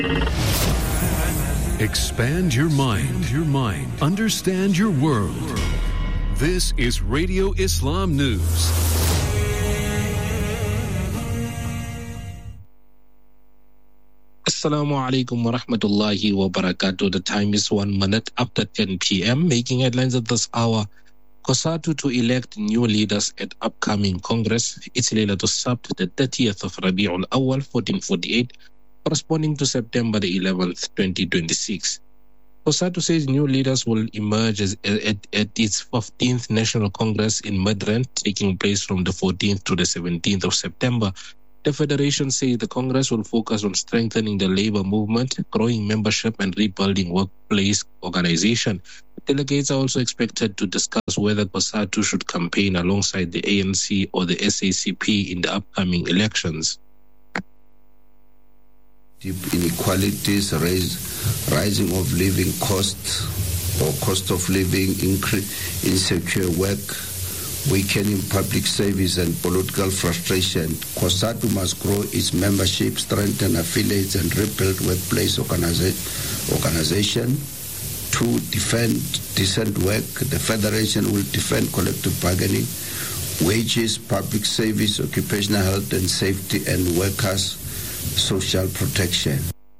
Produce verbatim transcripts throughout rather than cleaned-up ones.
Expand your mind, your mind. Understand your world. This is Radio Islam News. Assalamu alaikum wa rahmatullahi wa barakatuh. The time is one minute after ten p.m. Making headlines at this hour. COSATU to elect new leaders at upcoming Congress. It's Laylatul Sabt, the thirtieth of Rabi'ul Awwal, fourteen forty-eight, corresponding to September the eleventh, twenty twenty-six. COSATU says new leaders will emerge as, at, at its fifteenth National Congress in Midrand, taking place from the fourteenth to the seventeenth of September. The Federation says the Congress will focus on strengthening the labor movement, growing membership, and rebuilding workplace organization. Delegates are also expected to discuss whether COSATU should campaign alongside the A N C or the S A C P in the upcoming elections. Deep inequalities, rise, rising of living costs or cost of living, increase, insecure work, weakening public service and political frustration. COSATU must grow its membership, strengthen affiliates, and rebuild workplace organiza- organization. To defend decent work, the Federation will defend collective bargaining, wages, public service, occupational health and safety, and workers' social protection.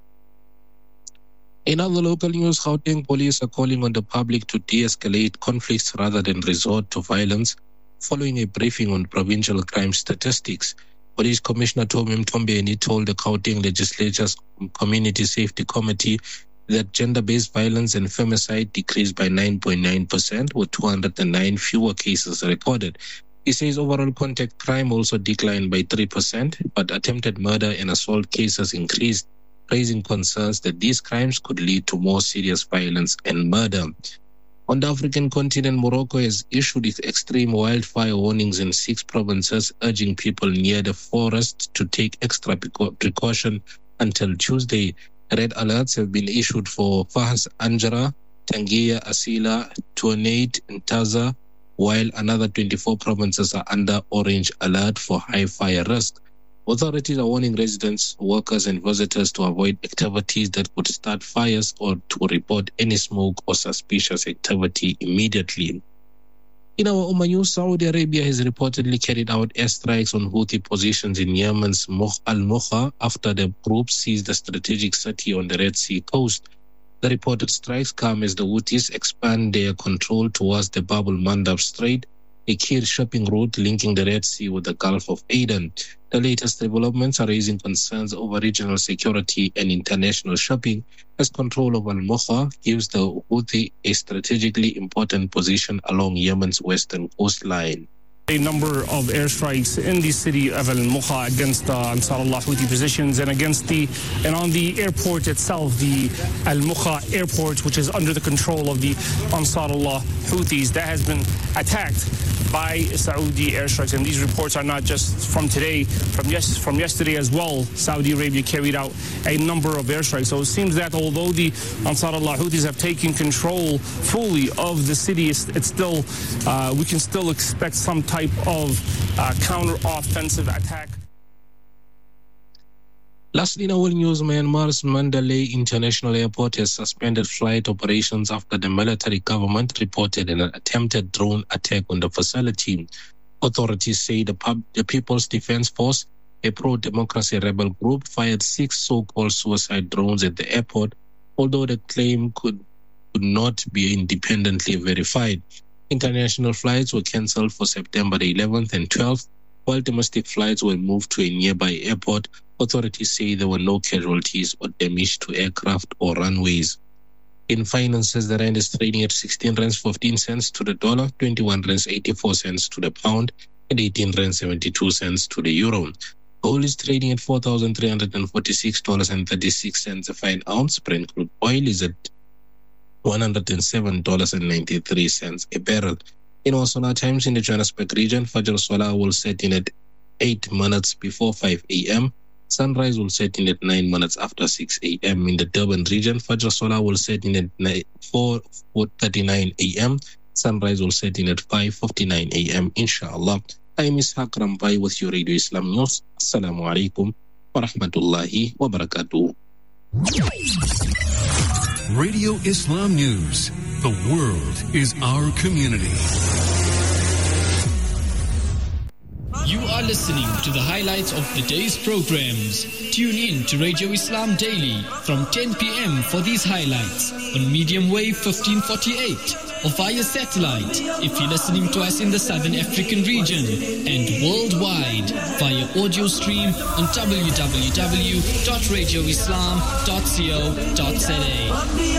In other local news, Gauteng police are calling on the public to de-escalate conflicts rather than resort to violence following a briefing on provincial crime statistics. Police Commissioner Tommy Mtombeni told the Gauteng Legislature's Community Safety Committee that gender-based violence and femicide decreased by nine point nine percent, with two hundred nine fewer cases recorded. He says overall contact crime also declined by three percent, but attempted murder and assault cases increased, raising concerns that these crimes could lead to more serious violence and murder. On the African continent, Morocco has issued extreme wildfire warnings in six provinces, urging people near the forest to take extra precaution until Tuesday. Red alerts have been issued for Fahs Anjara, Tangier, Asila, Tuanate, and Taza, while another twenty-four provinces are under orange alert for high fire risk. Authorities are warning residents, workers, and visitors to avoid activities that could start fires or to report any smoke or suspicious activity immediately. In our Ummah news, Saudi Arabia has reportedly carried out airstrikes on Houthi positions in Yemen's Al-Mukha after the group seized the strategic city on the Red Sea coast. The reported strikes come as the Houthis expand their control towards the Bab al-Mandab Strait, a key shipping route linking the Red Sea with the Gulf of Aden. The latest developments are raising concerns over regional security and international shipping, as control of Al-Mukha gives the Houthi a strategically important position along Yemen's western coastline. A number of airstrikes in the city of Al-Mukha against the Ansar Allah Houthi positions and against the and on the airport itself, the Al-Mukha airport, which is under the control of the Ansar Allah Houthis, that has been attacked by Saudi airstrikes. And these reports are not just from today, from yes, from yesterday as well. Saudi Arabia carried out a number of airstrikes. So it seems that although the Ansar Allah Houthis have taken control fully of the city, it's, it's still uh, we can still expect some type of uh, counter-offensive attack. Lastly, in our news, Myanmar's Mandalay International Airport has suspended flight operations after the military government reported an attempted drone attack on the facility. Authorities say the, pub, the People's Defense Force, a pro-democracy rebel group, fired six so-called suicide drones at the airport, although the claim could, could not be independently verified. International flights were cancelled for September the eleventh and twelfth, while domestic flights were moved to a nearby airport. Authorities say there were no casualties or damage to aircraft or runways. In finances, the rand is trading at sixteen rands fifteen cents to the dollar, twenty-one rands eighty-four cents to the pound, and eighteen rands seventy-two cents to the euro. Gold is trading at four thousand three hundred forty-six dollars and thirty-six cents a fine ounce. Brent crude oil is at one hundred seven dollars and ninety-three cents a barrel. In our solar times in the Johannesburg region, Fajr Solar will set in at eight minutes before five a.m. Sunrise will set in at nine minutes after six a.m. In the Durban region, Fajr Solar will set in at four thirty-nine a.m. Sunrise will set in at five fifty-nine a.m. Inshallah. I am Ishaq Rampai with your Radio Islam News. Assalamu alaikum wa rahmatullahi wa barakatuh. Radio Islam News. The world is our community. You are listening to the highlights of the day's programs. Tune in to Radio Islam Daily from ten p.m. for these highlights on medium wave fifteen forty-eight or via satellite if you're listening to us in the Southern African region, and worldwide via audio stream on w w w dot radio islam dot co dot z a.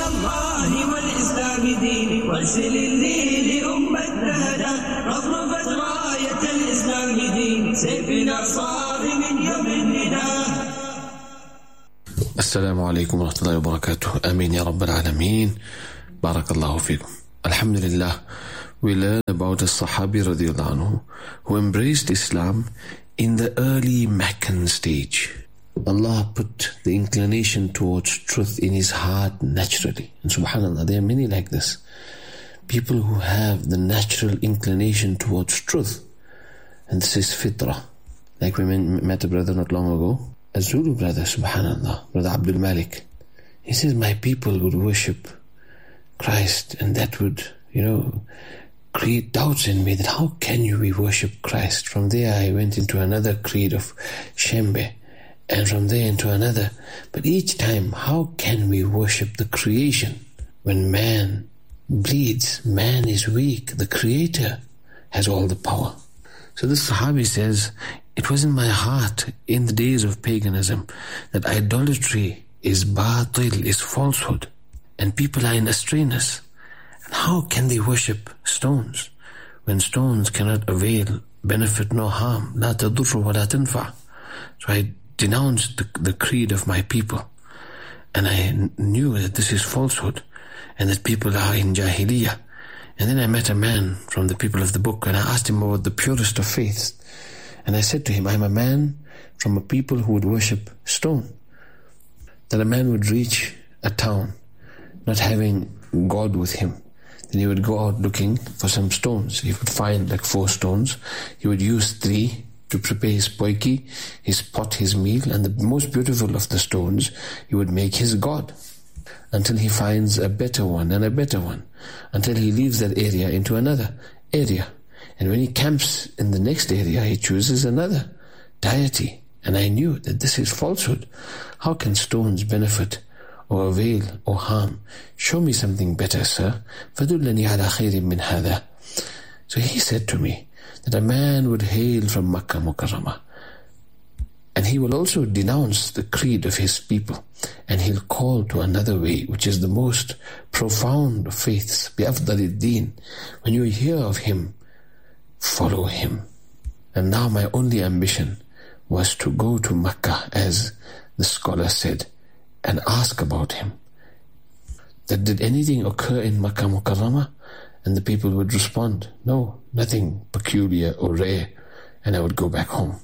Assalamu alaikum wa rahmatullahi wa barakatuh. Ameen ya Rabbil Alameen. Barakallahu fikum. Alhamdulillah, we learn about a Sahabi radiallahu anhu who embraced Islam in the early Meccan stage. Allah put the inclination towards truth in his heart naturally. And subhanAllah, there are many like this. People who have the natural inclination towards truth. And this is fitrah. Like we met a brother not long ago, a Zulu brother, subhanAllah, Brother Abdul Malik. He says, my people would worship Christ, and that would, you know, create doubts in me that how can you we worship Christ? From there I went into another creed of Shembe, and from there into another. But each time, how can we worship the creation when man bleeds, man is weak, the Creator has all the power? So this Sahabi says, it was in my heart in the days of paganism that idolatry is batil, is falsehood, and people are in astrayness. And how can they worship stones when stones cannot avail, benefit nor harm? La tadurru wa la tanfa. So I denounced the, the creed of my people, and I knew that this is falsehood and that people are in Jahiliyyah. And then I met a man from the people of the book, and I asked him about the purest of faiths. And I said to him, I'm a man from a people who would worship stone. That a man would reach a town not having God with him. Then he would go out looking for some stones. He would find like four stones. He would use three to prepare his poiki, his pot, his meal, and the most beautiful of the stones he would make his God, until he finds a better one and a better one, until he leaves that area into another area. And when he camps in the next area, he chooses another deity. And I knew that this is falsehood. How can stones benefit or avail or harm? Show me something better, sir. فَدُلَّنِي عَلَى خَيْرٍ مِّنْ هَذَا. So he said to me that a man would hail from Makkah Mukarramah, and he will also denounce the creed of his people, and he'll call to another way, which is the most profound of faiths, بِأَفْضَلِ الدِّينِ. When you hear of him, follow him. And now my only ambition was to go to Makkah, as the scholar said, and ask about him. That did anything occur in Makkah Mukarramah? And the people would respond, no, nothing peculiar or rare, and I would go back home.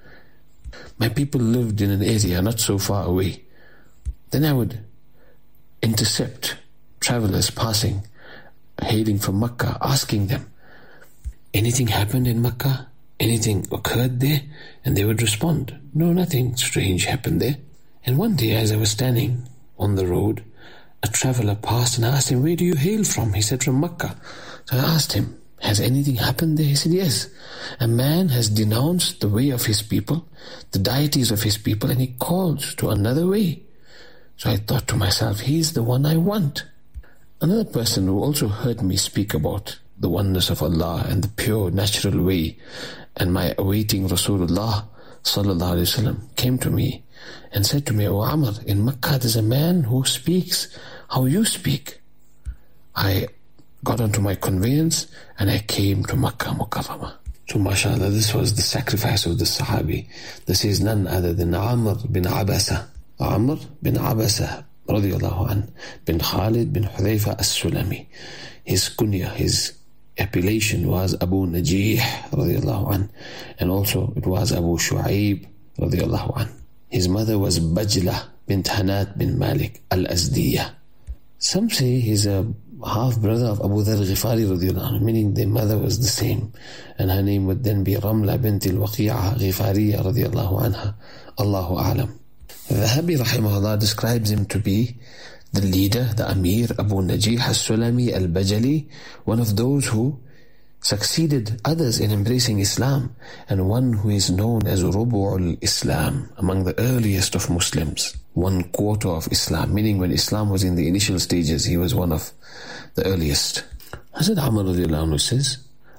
My people lived in an area not so far away. Then I would intercept travelers passing, hailing from Makkah, asking them, anything happened in Makkah? Anything occurred there? And they would respond, no, nothing strange happened there. And one day, as I was standing on the road, a traveler passed, and I asked him, where do you hail from? He said, from Makkah. So I asked him, has anything happened there? He said, yes. A man has denounced the way of his people, the deities of his people, and he calls to another way. So I thought to myself, he's the one I want. Another person who also heard me speak about the oneness of Allah and the pure natural way, and my awaiting Rasulullah sallallahu alaihi wasallam, came to me and said to me, O Amr, in Makkah there's a man who speaks how you speak. I got onto my conveyance and I came to Makkah Mukarramah. So mashallah, this was the sacrifice of the Sahabi. This is none other than Amr bin Abasa. Amr bin Abasa radiyallahu an, bin Khalid bin Hudayfa as-Sulami. His kunya, his appellation was Abu Najih radiyallahu an, and also it was Abu Shu'aib radiyallahu an. His mother was Bajla bint Hanat bin Malik al-Azdiyah. Some say he's a half-brother of Abu Dhar Ghifari radiyallahu anhu, meaning their mother was the same, and her name would then be Ramla bint al-Waqi'a Ghifariya radiyallahu anha. Allahu A'lam. Dhahabi rahimahullah describes him to be the leader, the Amir Abu Najih al-Sulami al-Bajali, one of those who succeeded others in embracing Islam, and one who is known as Rubu'ul Islam, among the earliest of Muslims, one quarter of Islam, meaning when Islam was in the initial stages, he was one of the earliest. Hazrat Amr radiallahu anhu says,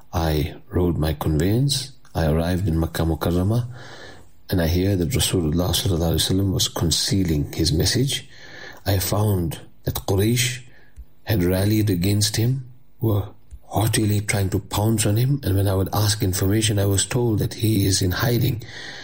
I rode my conveyance, I arrived in Makkah Mukarramah, and I hear that Rasulullah sallallahu alaihi wasallam was concealing his message. I found that Quraysh had rallied against him, were haughtily trying to pounce on him, and when I would ask information, I was told that he is in hiding.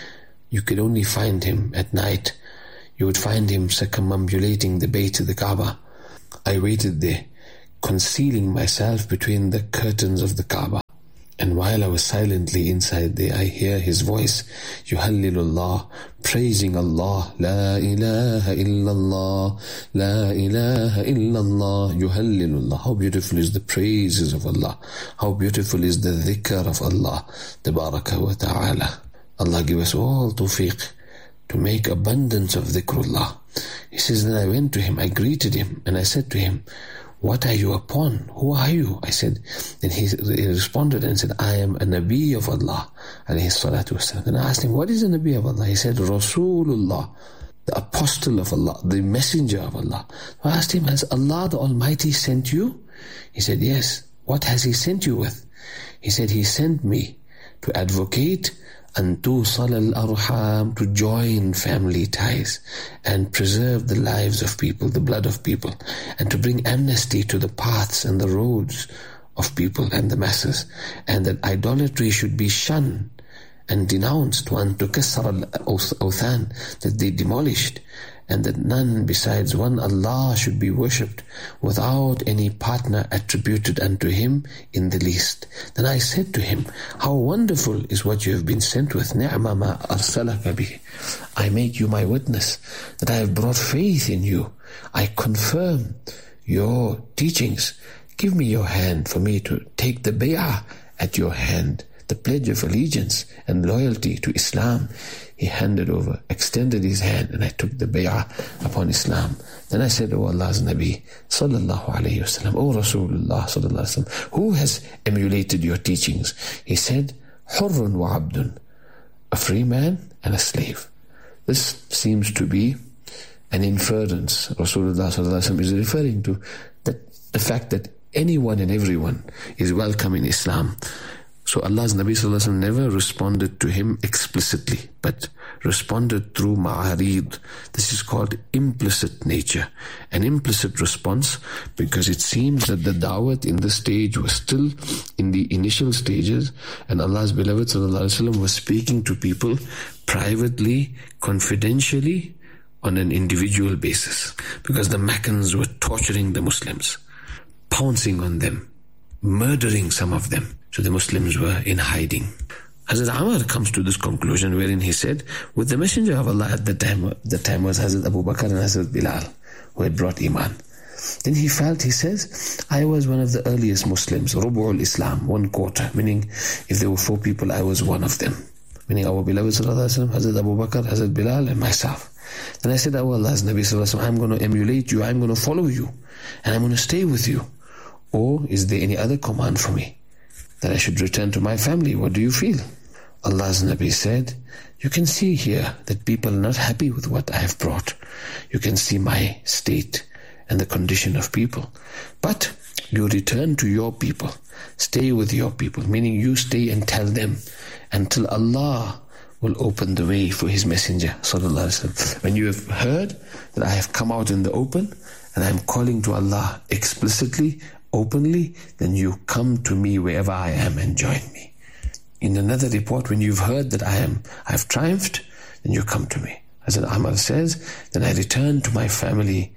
You could only find him at night. You would find him circumambulating the Bayt of the Kaaba. I waited there, concealing myself between the curtains of the Kaaba. And while I was silently inside there, I hear his voice, Yuhallilullah, praising Allah, La ilaha illallah, La ilaha illallah, Yuhallilullah. How beautiful is the praises of Allah. How beautiful is the dhikr of Allah, Tabaraka wa ta'ala. Allah give us all tawfiq to make abundance of dhikrullah. He says, then I went to him, I greeted him, and I said to him, what are you upon? Who are you? I said, then he, he responded and said, I am a Nabi of Allah, alayhi salatu wasalam. Then I asked him, what is a Nabi of Allah? He said, Rasulullah, the apostle of Allah, the messenger of Allah. So I asked him, has Allah the Almighty sent you? He said, yes. What has He sent you with? He said, He sent me to advocate and tusal al-arham, to join family ties and preserve the lives of people, the blood of people, and to bring amnesty to the paths and the roads of people and the masses, and that idolatry should be shunned and denounced, one to kassar al-awthan, that they demolished, and that none besides one Allah should be worshipped without any partner attributed unto Him in the least. Then I said to him, how wonderful is what you have been sent with. Ni'ma ma arsalaka bih. I make you my witness that I have brought faith in you. I confirm your teachings. Give me your hand for me to take the bay'ah at your hand, the pledge of allegiance and loyalty to Islam. He handed over, extended his hand, and I took the bay'ah upon Islam. Then I said, O Allah's Nabi, sallallahu alayhi wasallam, O Rasulullah sallallahu alayhi wasallam, who has emulated your teachings? He said, Hurrun wa abdun, a free man and a slave. This seems to be an inference. Rasulullah sallallahu alayhi wasallam is referring to that, the fact that anyone and everyone is welcome in Islam. So Allah's Nabi Sallallahu Alaihi Wasallam never responded to him explicitly, but responded through ma'arid. This is called implicit nature, an implicit response, because it seems that the da'wat in this stage was still in the initial stages, and Allah's beloved Sallallahu Alaihi Wasallam was speaking to people privately, confidentially, on an individual basis, because the Meccans were torturing the Muslims, pouncing on them, murdering some of them. So the Muslims were in hiding. Hazrat Amr comes to this conclusion wherein he said, with the Messenger of Allah at the time, the time was Hazrat Abu Bakr and Hazrat Bilal, who had brought Iman. Then he felt, he says, I was one of the earliest Muslims, Rubu'ul Islam, one quarter, meaning if there were four people, I was one of them. Meaning our beloved Sallallahu Alaihi Wasallam, Hazrat Abu Bakr, Hazrat Bilal, and myself. Then I said, oh Allah's Nabi Sallallahu Alaihi Wasallam, I'm going to emulate you, I'm going to follow you, and I'm going to stay with you. Or is there any other command for me? That I should return to my family? What do you feel? Allah's Nabi said, you can see here that people are not happy with what I have brought. You can see my state and the condition of people. But you return to your people. Stay with your people, meaning you stay and tell them until Allah will open the way for His Messenger, Sallallahu Alaihi Wasallam. When you have heard that I have come out in the open and I am calling to Allah explicitly, openly, then you come to me wherever I am and join me. In another report, when you've heard that I am, I have triumphed, then you come to me. As Amr says, then I return to my family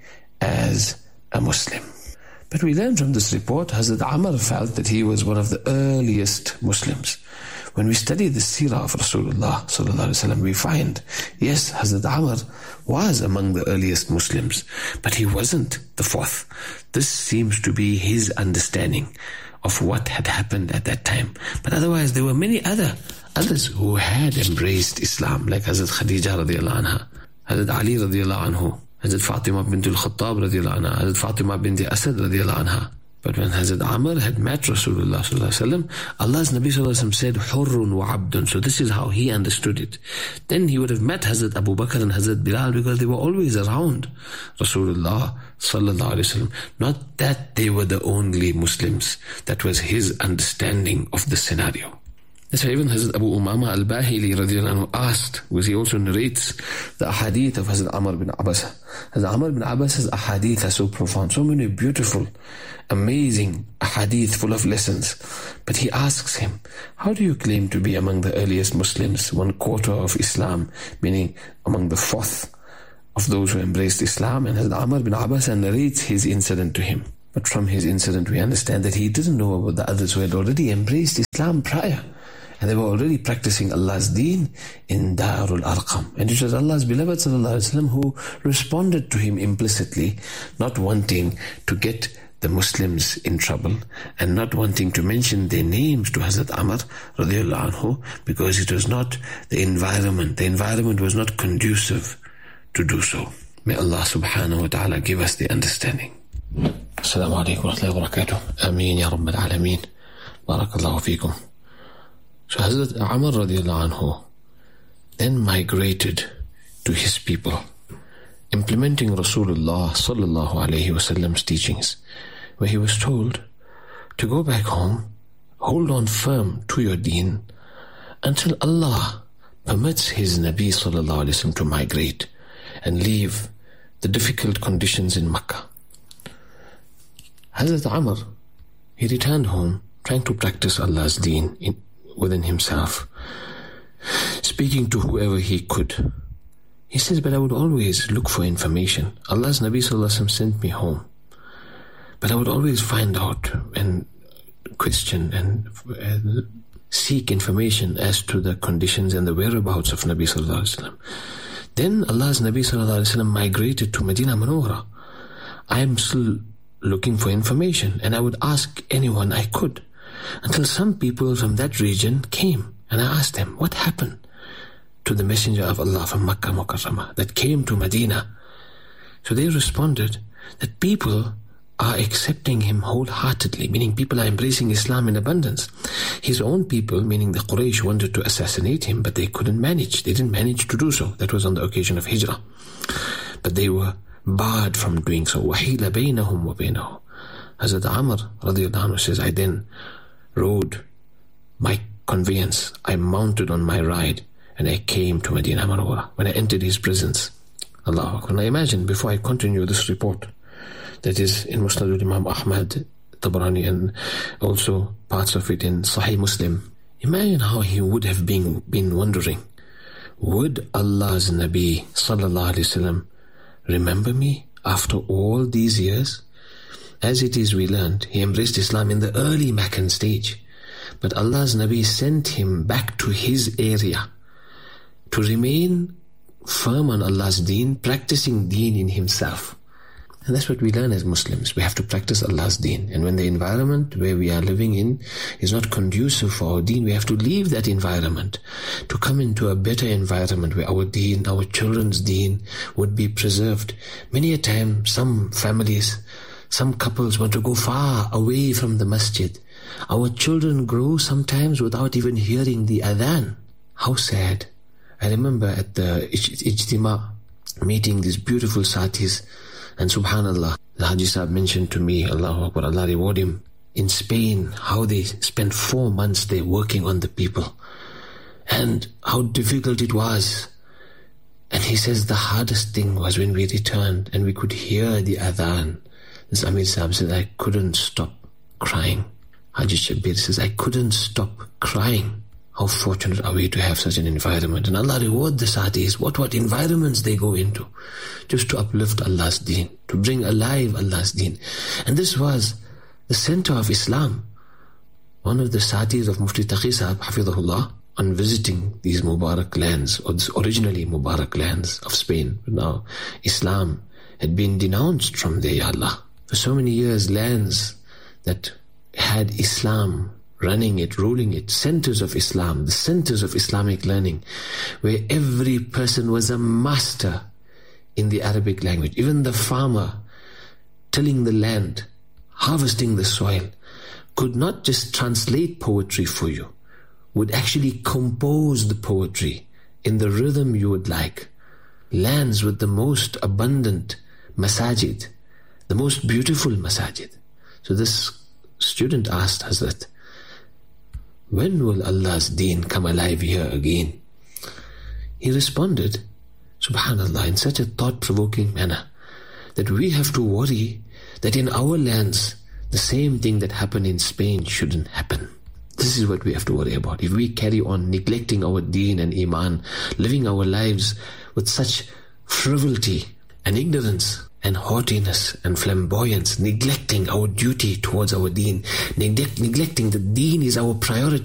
as a Muslim. But we learn from this report, Hazrat Amr felt that he was one of the earliest Muslims. When we study the seerah of Rasulullah sallallahu alaihi wasallam, we find, yes, Hazrat Amr was among the earliest Muslims, but he wasn't the fourth. This seems to be his understanding of what had happened at that time. But otherwise, there were many other others who had embraced Islam, like Hazrat Khadija radiallahu anha, Hazrat Ali radiallahu anhu, Hazrat Fatima bint al-Khattab radiallahu anha, Hazrat Fatima bint Asad radiallahu anha. But when Hazrat Amr had met Rasulullah sallallahu alaihi wasallam, Allah's Nabi sallallahu alaihi wasallam said, Hurrun wa abdun. So this is how he understood it. Then he would have met Hazrat Abu Bakr and Hazrat Bilal because they were always around Rasulullah sallallahu alaihi wasallam. Not that they were the only Muslims. That was his understanding of the scenario. That's why even Hazrat Abu Umama al-Bahili radiallahu anhu asked, because he also narrates the ahadith of Hazrat Amr bin Abbas. Hazrat Amr bin Abbas's ahadith are so profound, so many beautiful, amazing ahadith full of lessons. But he asks him, how do you claim to be among the earliest Muslims, one quarter of Islam, meaning among the fourth of those who embraced Islam? And Hazrat Amr bin Abbas narrates his incident to him. But from his incident we understand that he didn't know about the others who had already embraced Islam prior. And they were already practicing Allah's deen in Darul Arqam. And it was Allah's beloved sallallahu alaihi wasallam who responded to him implicitly, not wanting to get the Muslims in trouble and not wanting to mention their names to Hazrat Amr radiallahu anhu, because it was not the environment. The environment was not conducive to do so. May Allah subhanahu wa ta'ala give us the understanding. Assalamu alaikum wa rahmatullahi wa barakatuh. Ameen ya Rabbil Alameen. Barakallahu feekum. So Hazrat Amr radiallahu anhu then migrated to his people, implementing Rasulullah sallallahu alayhi wasallam's teachings, where he was told to go back home, hold on firm to your deen until Allah permits his Nabi sallallahu alayhi wasallam to migrate and leave the difficult conditions in Makkah. Hazrat Amr, he returned home trying to practice Allah's deen in within himself, speaking to whoever he could. He says, but I would always look for information. Allah's Nabi sallallahu alaihi wasallam sent me home, but I would always find out and question and uh, seek information as to the conditions and the whereabouts of Nabi sallallahu alaihi wasallam. Then Allah's Nabi sallallahu alaihi wasallam migrated to Medina Munawwara. I am still looking for information, and I would ask anyone I could, until some people from that region came, and I asked them, what happened to the Messenger of Allah from Makkah Mukarramah that came to Medina? So they responded that people are accepting him wholeheartedly, meaning people are embracing Islam in abundance. His own people, meaning the Quraysh, wanted to assassinate him, but they couldn't manage. They didn't manage to do so. That was on the occasion of Hijrah. But they were barred from doing so. وَحِيلَ بَيْنَهُمْ وَبَيْنَهُ. Hazrat Amr radiallahu anhu says, I then rode my conveyance, I mounted on my ride, and I came to Medina Munawwara. When I entered his presence, Allahu Akbar. Now imagine, before I continue this report, that is in Musnad al-Imam Ahmad, Tabarani, and also parts of it in Sahih Muslim, imagine how he would have been, been wondering, would Allah's Nabi sallallahu alaihi wasallam remember me after all these years? As it is, we learned, he embraced Islam in the early Meccan stage. But Allah's Nabi sent him back to his area to remain firm on Allah's deen, practicing deen in himself. And that's what we learn as Muslims. We have to practice Allah's deen. And when the environment where we are living in is not conducive for our deen, we have to leave that environment to come into a better environment where our deen, our children's deen would be preserved. Many a time, some families, some couples want to go far away from the masjid. Our children grow sometimes without even hearing the adhan. How sad. I remember at the Ijtima meeting these beautiful satis, and subhanallah, the Haji Sahib mentioned to me, Allahu Akbar, Allah reward him, in Spain, how they spent four months there working on the people, and how difficult it was. And he says the hardest thing was when we returned and we could hear the adhan. This Amir Sahib said, I couldn't stop crying. Haji Shabir says, I couldn't stop crying. How fortunate are we to have such an environment. And Allah reward the Satis, what, what environments they go into, just to uplift Allah's deen, to bring alive Allah's deen. And this was the center of Islam. One of the Satis of Mufti Taqi Sahib, Hafidhahullah, on visiting these Mubarak lands, or this originally Mubarak lands of Spain, but now Islam had been denounced from there, Ya Allah. For so many years, lands that had Islam running it, ruling it, centers of Islam, the centers of Islamic learning, where every person was a master in the Arabic language. Even the farmer tilling the land, harvesting the soil, could not just translate poetry for you, would actually compose the poetry in the rhythm you would like. Lands with the most abundant masajid, the most beautiful masajid. So this student asked Hazrat, when will Allah's deen come alive here again? He responded, subhanallah, in such a thought-provoking manner, that we have to worry that in our lands, the same thing that happened in Spain shouldn't happen. This is what we have to worry about. If we carry on neglecting our deen and iman, living our lives with such frivolity and ignorance and haughtiness and flamboyance, neglecting our duty towards our deen, neglect, neglecting the deen is our priority.